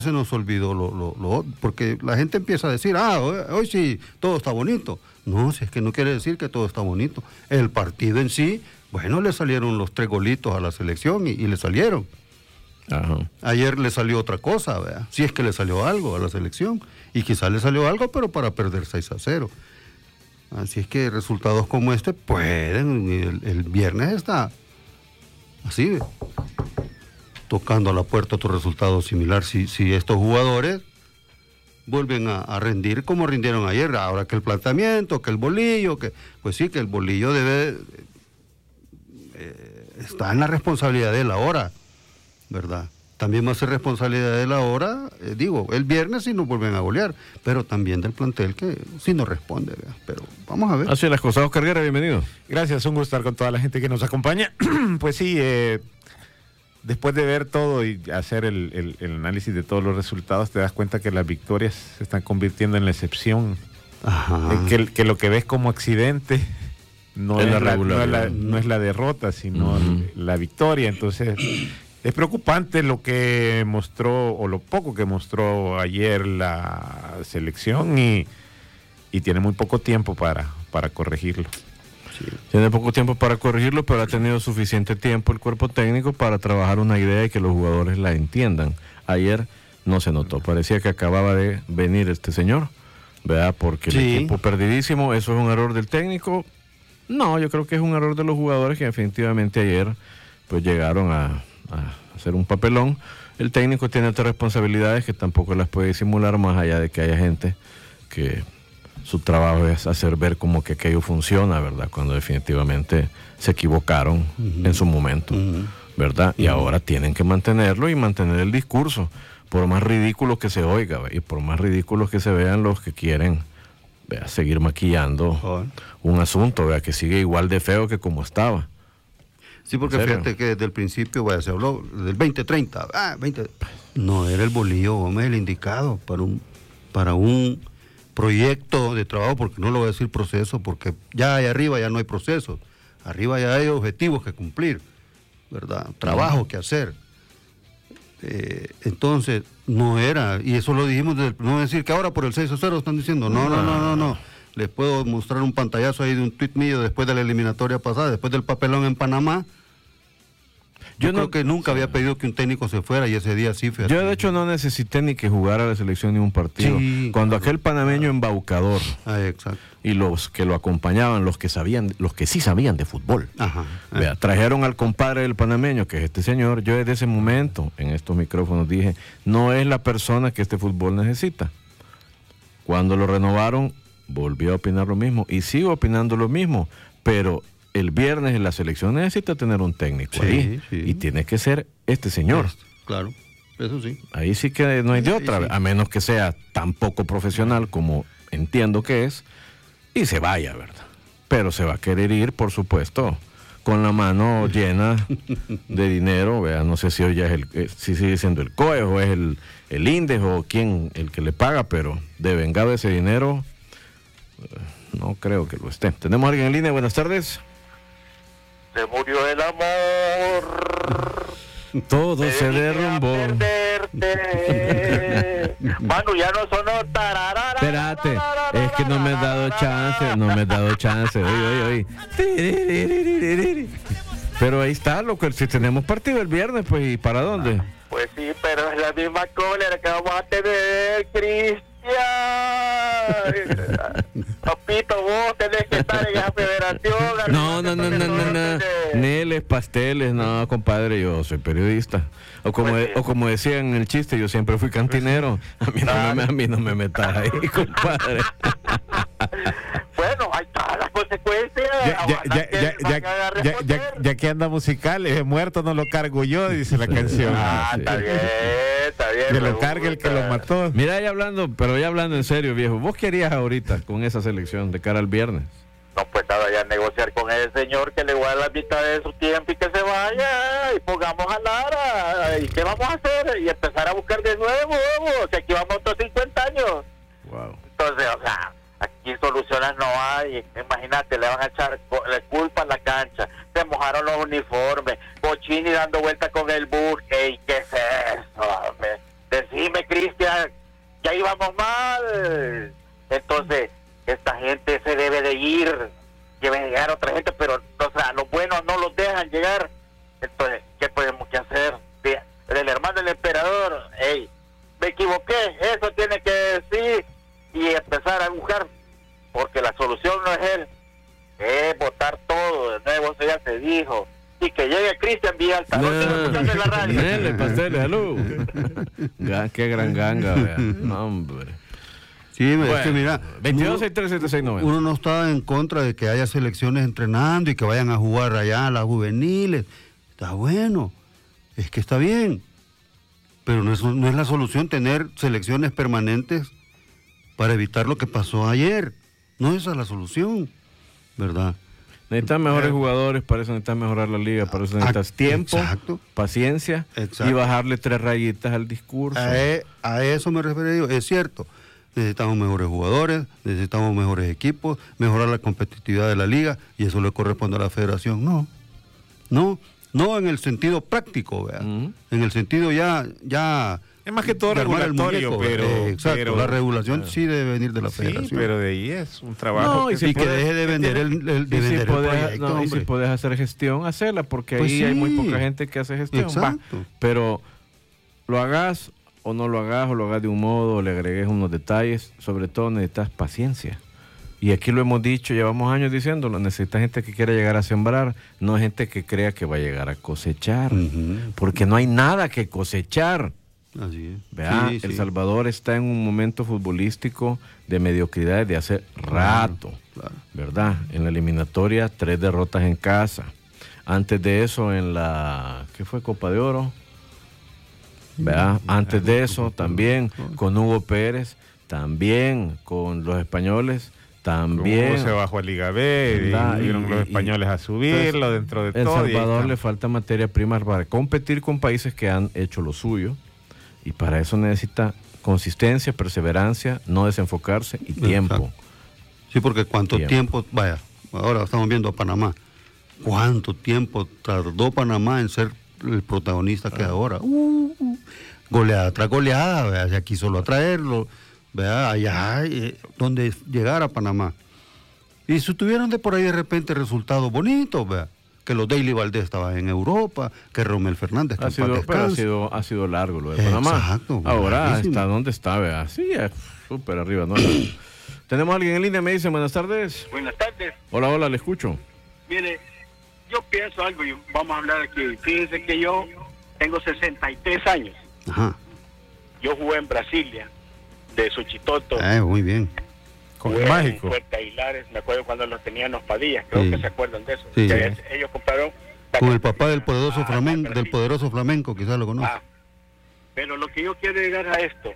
se nos olvidó porque la gente empieza a decir, hoy sí, todo está bonito. No, si es que no quiere decir que todo está bonito. El partido en sí, bueno, le salieron los 3 golitos a la selección y le salieron. Ajá. Ayer le salió otra cosa, ¿verdad? Si es que le salió algo a la selección. Y quizás le salió algo, pero para perder 6-0. Así es que resultados como este pueden. El viernes está así, tocando a la puerta otro resultado similar. Si estos jugadores vuelven a rendir como rindieron ayer, ahora que el planteamiento, que el bolillo, pues sí, que el bolillo debe está en la responsabilidad de él ahora, ¿verdad? También va a ser responsabilidad de él ahora, el viernes si nos vuelven a golear, pero también del plantel que sí nos responde, ¿verdad? Pero vamos a ver. Así es las cosas. Oscar Guerra, bienvenido. Gracias, un gusto estar con toda la gente que nos acompaña. Pues sí, después de ver todo y hacer el análisis de todos los resultados, te das cuenta que las victorias se están convirtiendo en la excepción. Ajá. Que lo que ves como accidente no es la derrota, sino la victoria. Entonces, es preocupante lo que mostró, o lo poco que mostró ayer la selección, y tiene muy poco tiempo para corregirlo. Tiene poco tiempo para corregirlo, pero ha tenido suficiente tiempo el cuerpo técnico para trabajar una idea y que los jugadores la entiendan. Ayer no se notó, parecía que acababa de venir este señor, ¿verdad? Porque el equipo perdidísimo. ¿Eso es un error del técnico? No, yo creo que es un error de los jugadores que definitivamente ayer pues llegaron a hacer un papelón. El técnico tiene otras responsabilidades que tampoco las puede disimular, más allá de que haya gente que su trabajo es hacer ver como que aquello funciona, ¿verdad? Cuando definitivamente se equivocaron en su momento, ¿verdad? Y ahora tienen que mantenerlo y mantener el discurso, por más ridículo que se oiga, ¿verdad? Y por más ridículos que se vean los que quieren, ¿verdad?, seguir maquillando un asunto, ¿verdad?, que sigue igual de feo que como estaba. Sí, porque fíjate que desde el principio, se habló del 2030, no era el Bolillo Gómez el indicado para un proyecto de trabajo, porque no lo voy a decir proceso, porque ya ahí arriba ya no hay procesos, arriba ya hay objetivos que cumplir, ¿verdad? Trabajo que hacer. Entonces, no era, y eso lo dijimos, no decir que ahora por el 6-0 están diciendo, no. Les puedo mostrar un pantallazo ahí de un tuit mío después de la eliminatoria pasada, después del papelón en Panamá. Yo creo que nunca había pedido que un técnico se fuera, y ese día sí fue así. Yo de hecho no necesité ni que jugara la selección ni un partido. Cuando aquel panameño embaucador y los que lo acompañaban, los que sí sabían de fútbol, trajeron al compadre del panameño, que es este señor, yo desde ese momento en estos micrófonos dije, no es la persona que este fútbol necesita. Cuando lo renovaron, volvió a opinar lo mismo y sigo opinando lo mismo, pero el viernes la selección necesita tener un técnico ahí, y tiene que ser este señor. Claro, eso sí. Ahí sí que no hay de otra, a menos que sea tan poco profesional como entiendo que es, y se vaya, ¿verdad? Pero se va a querer ir, por supuesto, con la mano llena de dinero, ¿verdad? No sé si hoy ya es si sigue siendo el COE o es el INDES o quién el que le paga, pero de vengado ese dinero, no creo que lo esté. Tenemos a alguien en línea, buenas tardes. Se murió el amor. Todo se derrumbó. Manu, ya no sonó. Espérate, es que no me has dado chance. Oye. Pero ahí está, si tenemos partido el viernes, pues, ¿y para dónde? Pues sí, pero es la misma cólera que vamos a tener, Cristian. Papito, vos tenés que estar en esa federación. No. Neles, pasteles, no, compadre, yo soy periodista. O como decían en el chiste, yo siempre fui cantinero. A mí no me metas ahí, compadre. Bueno, ahí están las consecuencias. Ya que anda musical, muerto no lo cargo yo, dice la canción. Está bien. Que lo cargue el que lo mató. Mira, ya hablando en serio, viejo, ¿vos qué harías ahorita con esa selección de cara al viernes? No, pues nada, ya negociar con ese señor que le voy a dar la mitad de su tiempo y que se vaya y pongamos a Lara. ¿Y qué vamos a hacer? Y empezar a buscar de nuevo, si aquí vamos otros 50 años. Wow. Entonces, aquí soluciones no hay. Imagínate, le van a echar la culpa a la cancha. Se mojaron los uniformes. Bochini dando vueltas con el bus. ¿Qué es eso? Decime, ya íbamos mal. Entonces, esta gente se debe de ir, debe llegar otra gente, pero o sea, los buenos no los dejan llegar. Entonces, ¿qué podemos que hacer? El hermano del emperador, hey, me equivoqué, eso tiene que decir y empezar a buscar, porque la solución no es él, es votar todo de nuevo, eso ya se dijo. Y que llegue Cristian Villalta, no tengo escuchando en la radio. Dele, pastel, salud. Qué gran ganga, vea. No, hombre. Sí, bueno, es que mira, 22-6-3-7-6-9. uno no está en contra de que haya selecciones entrenando y que vayan a jugar allá a las juveniles. Está bueno, es que está bien, pero no es la solución tener selecciones permanentes para evitar lo que pasó ayer. No esa es la solución, ¿verdad? Necesitas mejores jugadores, para eso necesitas mejorar la liga, para eso necesitas tiempo, paciencia y bajarle 3 rayitas al discurso. A eso me refería yo, es cierto. Necesitamos mejores jugadores, necesitamos mejores equipos, mejorar la competitividad de la liga, y eso le corresponde a la federación. No en el sentido práctico, ¿verdad? En el sentido ya es más que todo regulatorio, pero la regulación sí debe venir de la federación. Sí, pero de ahí es un trabajo y que deje de vender el proyecto. Y si puedes hacer gestión, hacerla, porque pues ahí sí, hay muy poca gente que hace gestión. Exacto. Pero lo hagas o no lo hagas, o lo hagas de un modo, o le agregues unos detalles, sobre todo necesitas paciencia. Y aquí lo hemos dicho, llevamos años diciéndolo, necesitas gente que quiera llegar a sembrar, no gente que crea que va a llegar a cosechar, porque no hay nada que cosechar. Así es. Vea, El Salvador está en un momento futbolístico de mediocridad desde hace rato, ¿verdad? En la eliminatoria, 3 derrotas en casa. Antes de eso, en la, ¿qué fue? Copa de Oro. ¿Verdad? Antes de eso, también con Hugo Pérez, también con los españoles, también. Se bajó a Liga B, y vieron los españoles a subirlo dentro de todo. El Salvador le falta materia prima para competir con países que han hecho lo suyo, y para eso necesita consistencia, perseverancia, no desenfocarse y tiempo. Exacto. Sí, porque cuánto tiempo, vaya, ahora estamos viendo a Panamá, cuánto tiempo tardó Panamá en ser el protagonista que ahora. Goleada tras goleada, ¿vea? Se quiso solo atraerlo, ¿vea? Allá donde llegara Panamá. Y si tuvieron de por ahí de repente resultados bonitos, ¿vea? Que los Daily Valdés estaban en Europa, que Romel Fernández ha sido largo lo de Panamá. Exacto. Ahora larguísimo. está donde está, ¿vea? Sí, súper arriba, ¿no? Tenemos a alguien en línea, me dice, buenas tardes. Buenas tardes. Hola, le escucho. Mire, yo pienso algo y vamos a hablar aquí. Fíjense que yo tengo 63 años. Ajá. Yo jugué en Brasilia, de Suchitoto. Muy bien. Con el mágico. Fuerte Aguilares, me acuerdo cuando los tenían los Padillas, creo que se acuerdan de eso. Sí. Ellos compraron... Con el papá del poderoso flamenco, quizás lo conoce. Pero lo que yo quiero llegar a esto,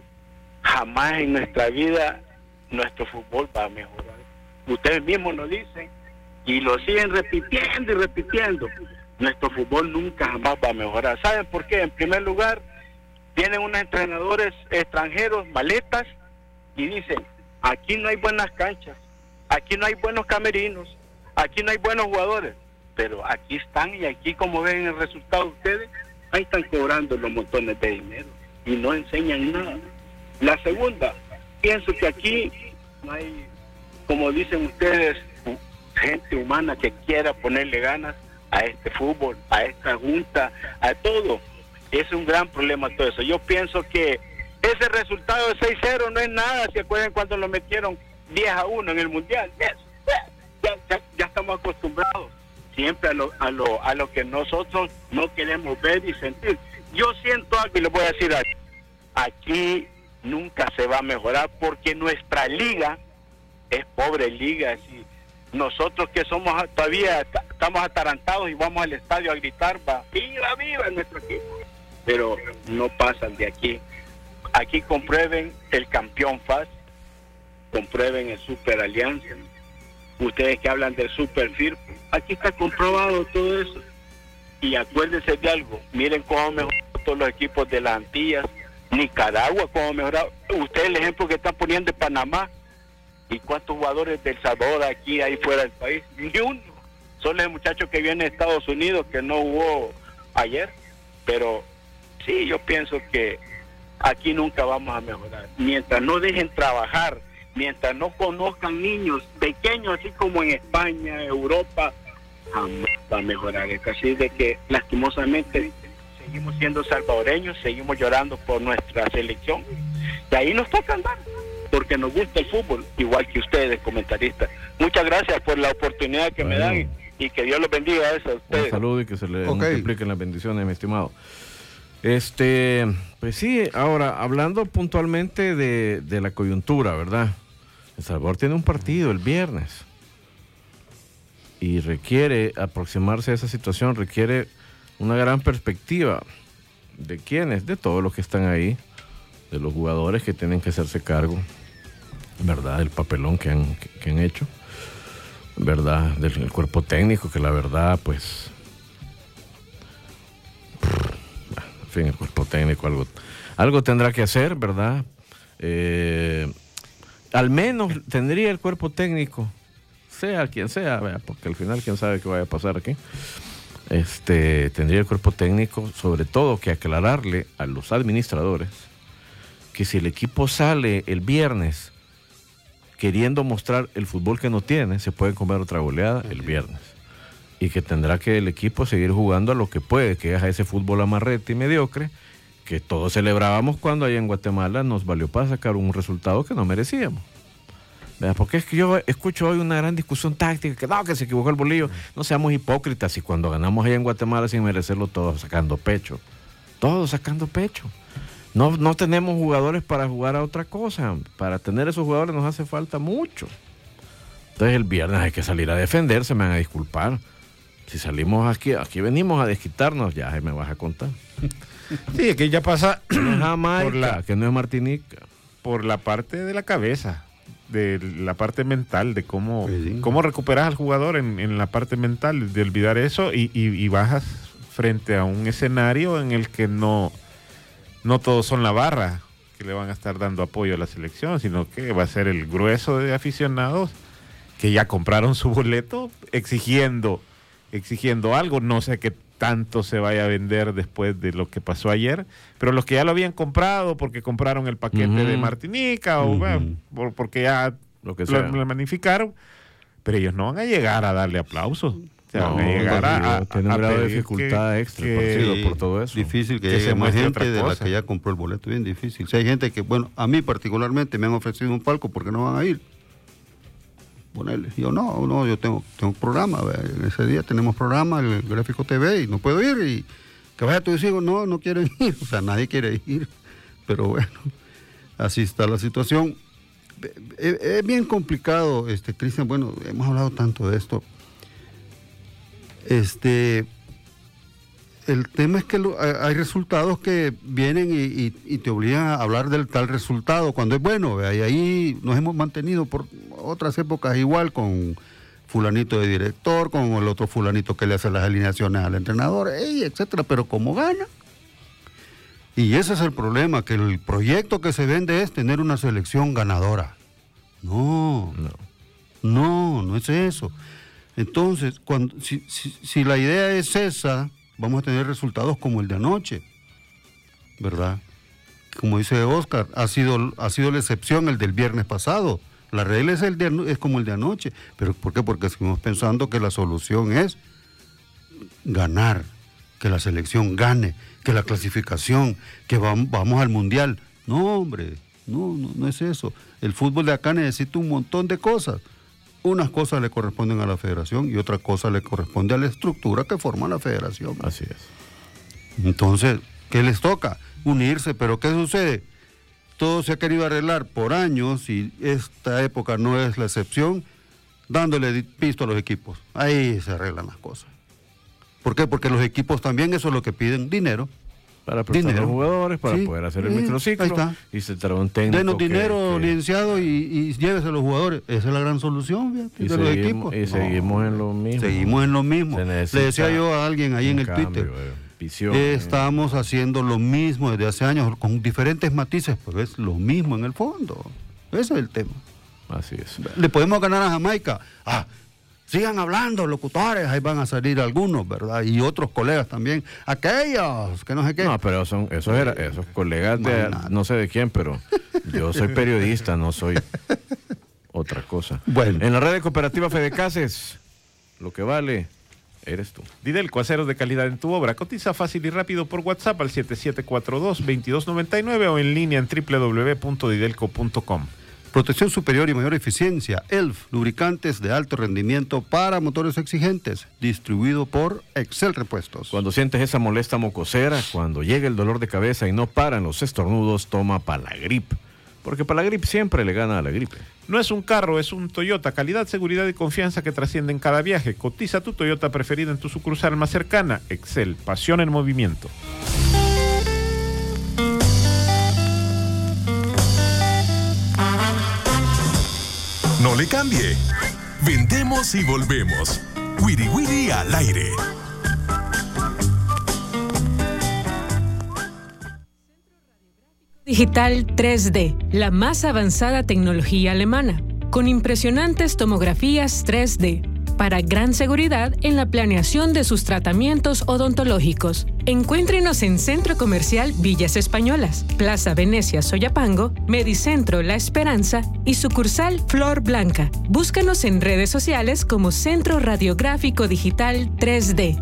jamás en nuestra vida nuestro fútbol va a mejorar. Ustedes mismos lo dicen y lo siguen repitiendo y repitiendo. Nuestro fútbol nunca jamás va a mejorar. ¿Saben por qué? En primer lugar, tienen unos entrenadores extranjeros, maletas, y dicen, aquí no hay buenas canchas, aquí no hay buenos camerinos, aquí no hay buenos jugadores, pero aquí están, y aquí, como ven el resultado de ustedes, ahí están cobrando los montones de dinero y no enseñan nada. La segunda, pienso que aquí no hay, como dicen ustedes, gente humana que quiera ponerle ganas a este fútbol, a esta junta, a todo. Es un gran problema todo eso. Yo pienso que ese resultado de 6-0 no es nada. ¿Se acuerdan cuando lo metieron 10-1 en el Mundial? Ya estamos acostumbrados siempre a lo que nosotros no queremos ver y sentir. Yo siento algo y les voy a decir algo. Aquí nunca se va a mejorar porque nuestra liga es pobre liga. Así, nosotros que somos todavía estamos atarantados y vamos al estadio a gritar, viva nuestro equipo, pero no pasan de aquí. Aquí comprueben el campeón FAS, comprueben el Super Alianza, ustedes que hablan del Super Firpo, aquí está comprobado todo eso. Y acuérdense de algo, miren cómo mejoró todos los equipos de las Antillas, Nicaragua cómo mejoró. Ustedes el ejemplo que están poniendo de Panamá, y cuántos jugadores de El Salvador aquí ahí fuera del país, ni uno. Son los muchachos que vienen de Estados Unidos que no jugó ayer. Pero sí, yo pienso que aquí nunca vamos a mejorar. Mientras no dejen trabajar, mientras no conozcan niños pequeños, así como en España, Europa, jamás va a mejorar esto. Así de que lastimosamente seguimos siendo salvadoreños, seguimos llorando por nuestra selección, y ahí nos toca andar, porque nos gusta el fútbol, igual que ustedes, comentaristas. Muchas gracias por la oportunidad que me dan, y que Dios los bendiga a eso a ustedes. Un saludo y que se le multipliquen las bendiciones, mi estimado. Pues sí, ahora, hablando puntualmente de la coyuntura, ¿verdad? El Salvador tiene un partido el viernes y requiere aproximarse a esa situación, requiere una gran perspectiva. ¿De quiénes? De todos los que están ahí, de los jugadores que tienen que hacerse cargo, ¿verdad? Del papelón que han hecho, ¿verdad? Del cuerpo técnico, que la verdad, pues, en fin, el cuerpo técnico algo tendrá que hacer, ¿verdad? Al menos tendría el cuerpo técnico, sea quien sea, ¿verdad? Porque al final quién sabe qué vaya a pasar aquí. Tendría el cuerpo técnico sobre todo que aclararle a los administradores que si el equipo sale el viernes queriendo mostrar el fútbol que no tiene, se puede comer otra goleada el viernes, y que tendrá que el equipo seguir jugando a lo que puede, que es a ese fútbol amarrete y mediocre que todos celebrábamos cuando allá en Guatemala nos valió para sacar un resultado que no merecíamos. ¿Verdad? Porque es que yo escucho hoy una gran discusión táctica, que se equivocó el Bolillo. No seamos hipócritas, y cuando ganamos allá en Guatemala sin merecerlo, todos sacando pecho. No tenemos jugadores para jugar a otra cosa. Para tener esos jugadores nos hace falta mucho. Entonces el viernes hay que salir a defender, se me van a disculpar. Si salimos aquí venimos a desquitarnos, ya me vas a contar. Sí, aquí ya pasa no es Jamaica, que no es Martinica. Por la parte de la cabeza, de la parte mental, de cómo recuperas al jugador en la parte mental, de olvidar eso y bajas frente a un escenario en el que no todos son la barra que le van a estar dando apoyo a la selección, sino que va a ser el grueso de aficionados que ya compraron su boleto exigiendo algo. No sé qué tanto se vaya a vender después de lo que pasó ayer, pero los que ya lo habían comprado porque compraron el paquete de Martinica o porque ya lo magnificaron, pero ellos no van a llegar a darle aplausos. Van a llegar tiene un grado de dificultad extra el partido por todo eso. Difícil que llegue más gente de la que ya compró el boleto, bien difícil. Si hay gente que, bueno, a mí particularmente me han ofrecido un palco porque no van a ir. Ponerle. Yo yo tengo programa, en ese día tenemos programa, el Gráfico TV, y no puedo ir, y que vaya tus hijos, no quieren ir, o sea, nadie quiere ir, pero bueno, así está la situación. Es bien complicado, Cristian, bueno, hemos hablado tanto de esto. El tema es que hay resultados que vienen y te obligan a hablar del tal resultado cuando es bueno, y ahí nos hemos mantenido por otras épocas igual, con fulanito de director, con el otro fulanito que le hace las alineaciones al entrenador, etcétera, pero como gana. Y ese es el problema, que el proyecto que se vende es tener una selección ganadora. No es eso. Entonces, si la idea es esa, vamos a tener resultados como el de anoche, ¿verdad? Como dice Oscar, ha sido la excepción el del viernes pasado. La regla es como el de anoche. ¿Pero por qué? Porque seguimos pensando que la solución es ganar, que la selección gane, que la clasificación, que vamos al Mundial. No, hombre, no es eso. El fútbol de acá necesita un montón de cosas. Unas cosas le corresponden a la federación y otra cosa le corresponde a la estructura que forma la federación. Así es. Entonces, ¿qué les toca? Unirse, pero ¿qué sucede? Todo se ha querido arreglar por años y esta época no es la excepción, dándole pisto a los equipos. Ahí se arreglan las cosas. ¿Por qué? Porque los equipos también eso es lo que piden, dinero. Para prestar a los jugadores, para poder hacer el microciclo. Ahí está. Y se trae un técnico. Denos dinero, licenciado, y llévese a los jugadores. Esa es la gran solución de los equipos. Y seguimos en lo mismo. Seguimos en lo mismo. Le decía yo a alguien ahí en el Twitter. Estamos haciendo lo mismo desde hace años, con diferentes matices, pero es lo mismo en el fondo. Ese es el tema. Así es. Le podemos ganar a Jamaica. sigan hablando, locutores, ahí van a salir algunos, ¿verdad? Y otros colegas también, aquellos que no sé qué. No, pero esos colegas de no sé de quién, pero yo soy periodista, no soy otra cosa. Bueno. En la red de cooperativa Fedecases, lo que vale eres tú. Didelco, aceros de calidad en tu obra. Cotiza fácil y rápido por WhatsApp al 7742-2299 o en línea en www.didelco.com. Protección superior y mayor eficiencia. ELF, lubricantes de alto rendimiento para motores exigentes. Distribuido por Excel Repuestos. Cuando sientes esa molesta mocosera, cuando llega el dolor de cabeza y no paran los estornudos, toma Palagrip. Porque Palagrip siempre le gana a la gripe. No es un carro, es un Toyota. Calidad, seguridad y confianza que trasciende en cada viaje. Cotiza tu Toyota preferida en tu sucursal más cercana. Excel, pasión en movimiento. No le cambie. Vendemos y volvemos. Wiri Wiri al aire. Digital 3D, la más avanzada tecnología alemana, con impresionantes tomografías 3D, para gran seguridad en la planeación de sus tratamientos odontológicos. Encuéntrenos en Centro Comercial Villas Españolas, Plaza Venecia Soyapango, Medicentro La Esperanza y sucursal Flor Blanca. Búscanos en redes sociales como Centro Radiográfico Digital 3D.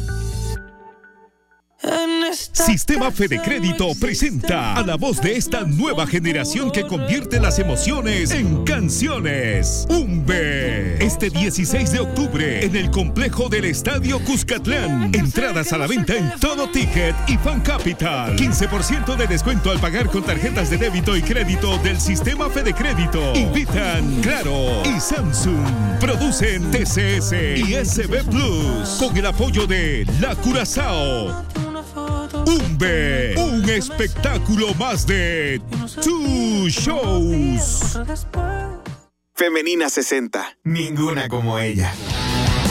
Sistema Fede Crédito presenta a la voz de esta nueva generación que convierte las emociones en canciones. Umbe. Este 16 de octubre en el complejo del Estadio Cuscatlán. Entradas a la venta en Todo Ticket y Fan Capital. 15% de descuento al pagar con tarjetas de débito y crédito del Sistema Fede Crédito. Invitan Claro y Samsung. Producen TCS y SB Plus. Con el apoyo de La Curazao. Umbe, un espectáculo más de Two Shows. Femenina 60, ninguna como ella.